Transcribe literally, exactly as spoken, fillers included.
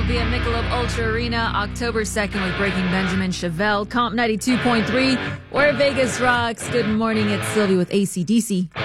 will be at Michelob Ultra Arena October second with Breaking Benjamin, Chevelle, Comp ninety-two point three, where Vegas rocks. Good morning, it's Sylvie with A C D C.